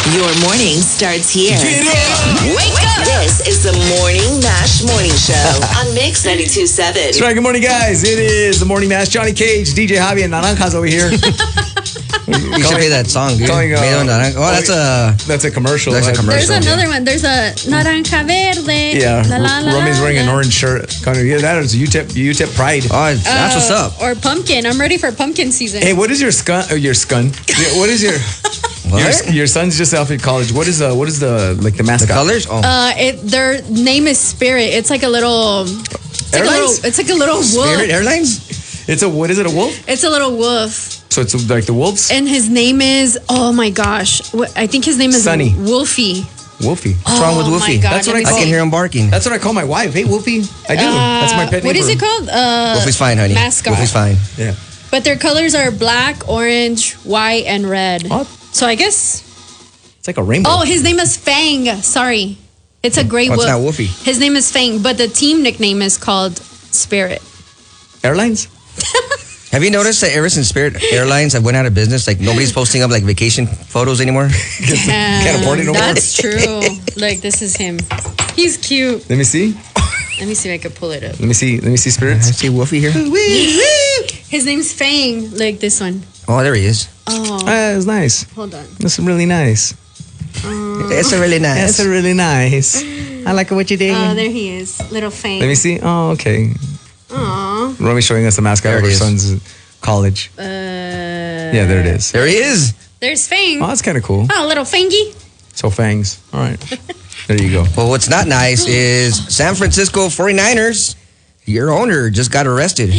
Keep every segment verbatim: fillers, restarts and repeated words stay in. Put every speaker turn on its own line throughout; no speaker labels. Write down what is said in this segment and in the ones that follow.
Your morning starts here.
Get up!
Wake up! This is the Morning Mash Morning Show on Mix ninety-two point seven.
That's right. Good morning, guys. It is the Morning Mash. Johnny Cage, D J Javi, and Naranjas over here.
You should play that song, dude.
Calling, uh,
Medio naranja. Oh, that's a
That's a commercial.
That's a
right?
commercial.
There's another one. There's a naranja verde.
Yeah.
La, la, la,
Romy's
la,
wearing an
la.
orange shirt. Kind of, yeah, that is U T E P, U T E P Pride.
Oh, that's what's
Uh,
up.
Or pumpkin. I'm ready for pumpkin season.
Hey, what is your scun? Uh, your scun? Yeah, what is your?
What?
Your, your son's just out at college. What is the? What is the like the
The
mascot?
colors? Oh.
Uh, it their name is Spirit. It's like a little. It's like a
Airlines?
little. It's like a little wolf.
Spirit Airlines?
It's a what is it? A wolf?
It's a little wolf,
So it's like the wolves.
and his name is. Oh my gosh! What, I think his name is
Sunny.
Wolfie.
Wolfie.
What's wrong with
Oh,
Wolfie?
my God,
That's what
let
I
me
call
I can
see.
hear him barking.
That's what I call my wife. Hey, Wolfie. I do. That's my pet name.
What is
for
it
her.
called? Uh,
Wolfie's fine, honey.
mascot.
Wolfie's fine.
Yeah.
But their colors are black, orange, white, and red.
Oh.
So I guess.
It's like a rainbow.
Oh, his name is Fang. Sorry, it's a gray
Oh, it's
wolf.
not Wolfie.
His name is Fang, but the team nickname is called Spirit.
Airlines.
Have you noticed that ever since Spirit Airlines have went out of business, like nobody's posting up like vacation photos anymore?
Can't
afford it no more.
That's true. Like this is him. He's cute.
Let me see.
Let me see if I could pull it up.
Let me see. Let me see
I
spirits.
see Wolfie here.
His name's Fang. Like this one.
Oh, there he is.
Oh,
Ah, it's nice.
hold on.
That's really nice.
It's a really nice.
That's really nice. I like what you did.
Oh, there he is, little Fang.
Let me see. Oh, okay.
Aw.
Romy's showing us the mascot
There
of
it
her
is.
son's college.
Uh,
Yeah, there it is.
There he is.
There's Fang.
Oh, that's kind of cool.
Oh, little Fangy.
So fangs. All right. There you go.
Well, what's not nice is San Francisco forty-niners, your owner just got arrested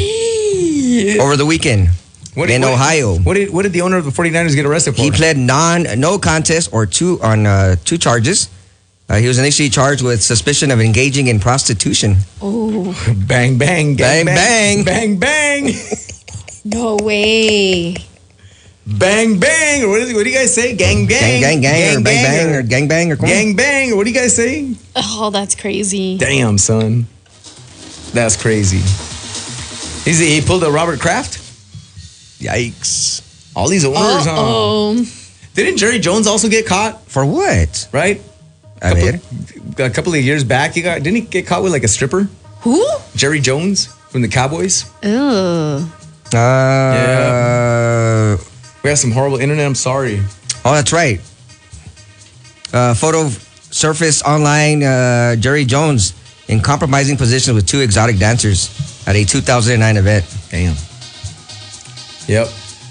over the weekend
What
in
what-
Ohio.
What did what did the owner of the forty-niners get arrested for?
He pled non no contest or two on uh, two charges. Uh, he was initially charged with suspicion of engaging in prostitution.
Oh,
bang bang
Bang,
gang,
bang.
bang bang
no way.
bang bang. Or what, is, what do you guys say? Gang gang
Gang, gang, gang, or bang, bang, or gang, bang, or come on.
gang bang. Or what do you guys say?
Oh, that's crazy.
Damn, son. That's crazy. He's, he pulled a Robert Kraft? Yikes. All these owners, huh?
Oh,
Didn't Jerry Jones also get caught,
For what?
right?
A ver.
Couple, a couple of years back, he got didn't he get caught with like a stripper?
who?
Jerry Jones from the Cowboys?
Ugh.
Uh,
We have some horrible internet, I'm sorry.
Oh, that's right. Uh, photo surfaced online. Uh, Jerry Jones in compromising position with two exotic dancers at a two thousand nine event.
Damn. Yep.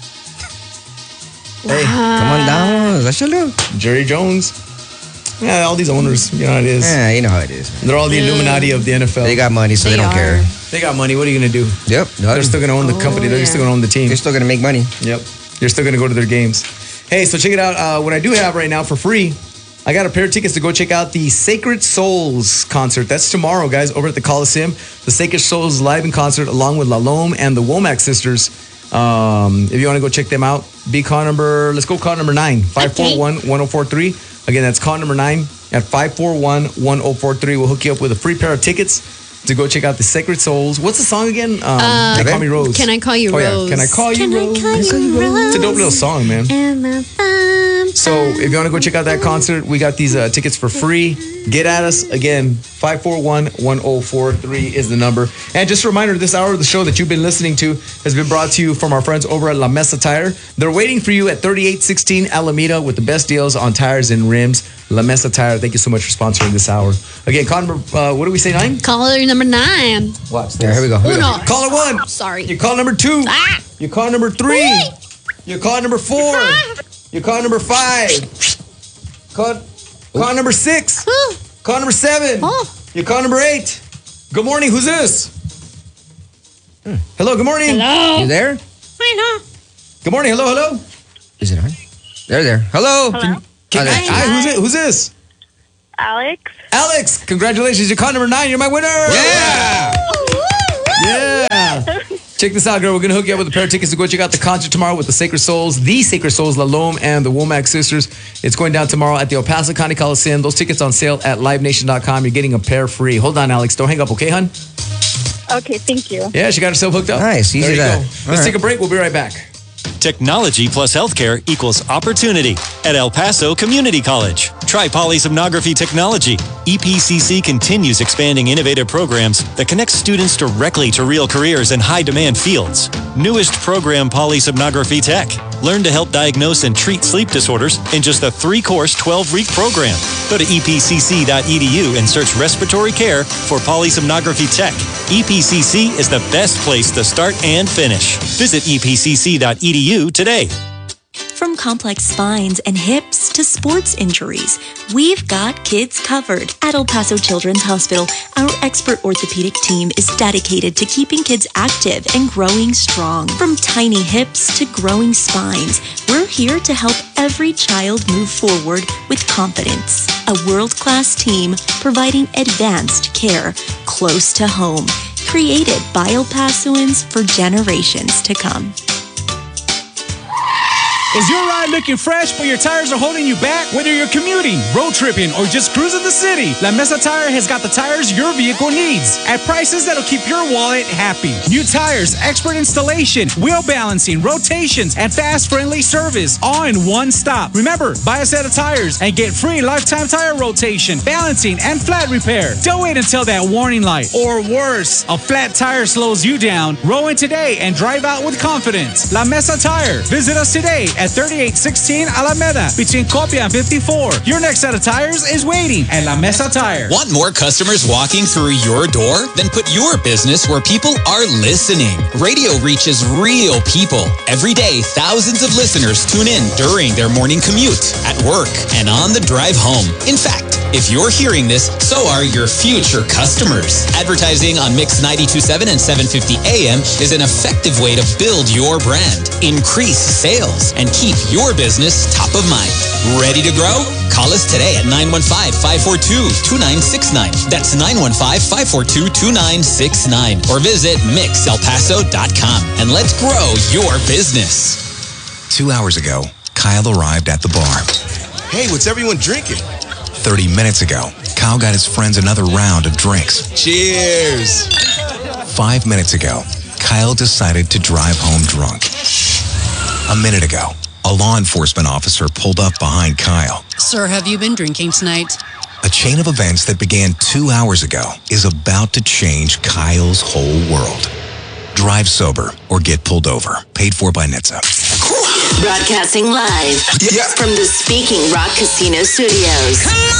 Hey,
Come on down. Échalo.
Jerry Jones. Yeah, all these owners, you know how it is.
Yeah, you know how it is.
They're all the Illuminati of the N F L.
They got money, so they,
They
don't
are.
care.
They got money. What are you going to do?
Yep.
They're still going to own the company.
Oh,
They're
yeah.
still going to own the team.
They're still going to make money.
Yep. You're still going to go to their games. Hey, so check it out. Uh, what I do have right now for free, I got a pair of tickets to go check out the Sacred Souls concert. That's tomorrow, guys, over at the Coliseum. The Sacred Souls live in concert along with La Lome and the Womack sisters. Um, if you want to go check them out, be call number, let's go call number nine, five four one, one oh four three. Again, that's call number nine at five four one, one oh four three. We'll hook you up with a free pair of tickets to go check out the Sacred Souls. What's the song again? Um, they call me Rose.
Can I call you
oh,
Rose?
Yeah. Can I call you
Can I
Rose?
call you Rose?
It's a dope little song, man.
And my thumb
So if you want to go check out that concert, we got these uh, tickets for free. Get at us. Again, five four one, one oh four three is the number. And just a reminder, this hour of the show that you've been listening to has been brought to you from our friends over at La Mesa Tire. They're waiting for you at thirty-eight sixteen Alameda with the best deals on tires and rims. La Mesa Tire, thank you so much for sponsoring this hour. Again, call number, uh, what do we say, nine?
Caller number nine.
Watch
There, here we go. Here we go.
Uno.
Caller one.
Sorry.
You call number two.
Ah.
You call number three.
Uy.
You call number four. You call number five. Call, call number six.
Oh.
Call number seven.
Oh.
You call number eight. Good morning. Who's this? Hello. Good morning.
Hello.
You there?
I know.
Good morning. Hello. Hello.
Is it on? There, there. Hello.
Hello?
Can-
Hi there.
Hi. Who's it? Who's this?
Alex.
Alex. Congratulations. You call number nine. You're my winner.
Yeah.
Yeah. Check this out, girl. We're going to hook you up with a pair of tickets to go check out the concert tomorrow with the Sacred Souls, the Sacred Souls, La Lome, and the Womack sisters. It's going down tomorrow at the El Paso County Coliseum. Those tickets on sale at live nation dot com. You're getting a pair free. Hold on, Alex. Don't hang up, okay, hun?
Okay, thank you.
Yeah, she got herself hooked up.
Nice. Easy
There you
that.
go.
All
Let's
right.
take a break. We'll be right back.
Technology plus healthcare equals opportunity at El Paso Community College. Try polysomnography technology. E P C C continues expanding innovative programs that connect students directly to real careers in high-demand fields. Newest program, Polysomnography Tech. Learn to help diagnose and treat sleep disorders in just a three-course, twelve-week program. Go to e p c c dot e d u and search respiratory care for polysomnography tech. E P C C is the best place to start and finish. Visit e p c c dot e d u today.
From complex spines and hips to sports injuries, we've got kids covered. At El Paso Children's Hospital, our expert orthopedic team is dedicated to keeping kids active and growing strong. From tiny hips to growing spines, we're here to help every child move forward with confidence. A world-class team providing advanced care close to home, created by El Pasoans for generations to come.
Is your ride looking fresh but your tires are holding you back? Whether you're commuting, road tripping, or just cruising the city, La Mesa Tire has got the tires your vehicle needs at prices that'll keep your wallet happy. New tires, expert installation, wheel balancing, rotations, and fast friendly service all in one stop. Remember, buy a set of tires and get free lifetime tire rotation, balancing, and flat repair. Don't wait until that warning light, or worse, a flat tire slows you down. Roll in today and drive out with confidence. La Mesa Tire. Visit us today at thirty-eight sixteen Alameda between Copia and fifty-four. Your next set of tires is waiting at La Mesa Tire.
Want more customers walking through your door? Then put your business where people are listening. Radio reaches real people. Every day, thousands of listeners tune in during their morning commute, at work, and on the drive home. In fact, if you're hearing this, so are your future customers. Advertising on Mix ninety-two point seven and seven fifty A M is an effective way to build your brand, increase sales, and keep your business top of mind. Ready to grow? Call us today at nine one five, five four two, two nine six nine. That's nine one five, five four two, two nine six nine. Or visit mix el paso dot com and let's grow your business.
Two hours ago, Kyle arrived at the bar.
Hey, what's everyone drinking?
thirty minutes ago, Kyle got his friends another round of drinks.
Cheers!
Five minutes ago, Kyle decided to drive home drunk. A minute ago, a law enforcement officer pulled up behind Kyle.
Sir, have you been drinking tonight?
A chain of events that began two hours ago is about to change Kyle's whole world. Drive sober or get pulled over. Paid for by N H T S A.
Broadcasting live
Yeah.
from the Speaking Rock Casino Studios.